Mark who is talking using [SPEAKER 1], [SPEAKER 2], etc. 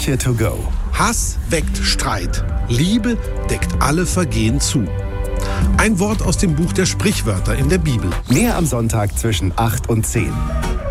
[SPEAKER 1] Kirche to go.
[SPEAKER 2] Hass weckt Streit. Liebe deckt alle Vergehen zu. Ein Wort aus dem Buch der Sprichwörter in der Bibel.
[SPEAKER 1] Mehr am Sonntag zwischen 8 und 10.